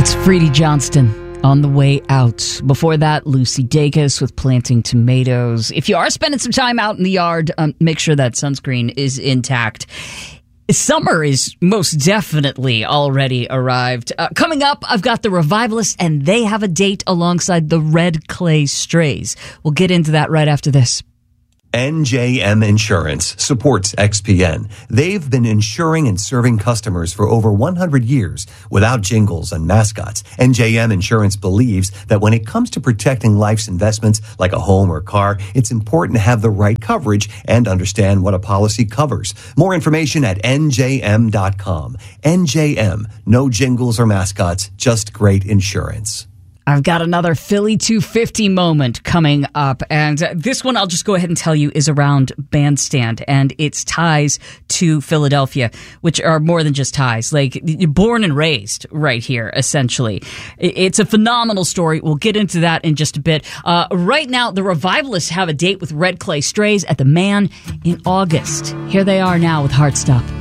It's Freddie Johnston on the way out. Before that, Lucy Dacus with Planting Tomatoes. If you are spending some time out in the yard, make sure that sunscreen is intact. Summer is most definitely already arrived. Coming up, I've got the Revivalists, and they have a date alongside the Red Clay Strays. We'll get into that right after this. NJM Insurance supports XPN. They've been insuring and serving customers for over 100 years without jingles and mascots. NJM Insurance believes that when it comes to protecting life's investments like a home or car, it's important to have the right coverage and understand what a policy covers. More information at njm.com. NJM, no jingles or mascots, just great insurance. I've got another Philly 250 moment coming up, and this one I'll just go ahead and tell you is around Bandstand and its ties to Philadelphia, which are more than just ties. Like, you're born and raised right here, essentially. It's a phenomenal story. We'll get into that in just a bit. Right now, the Revivalists have a date with Red Clay Strays at the Man in August. Here they are now with Heartstop.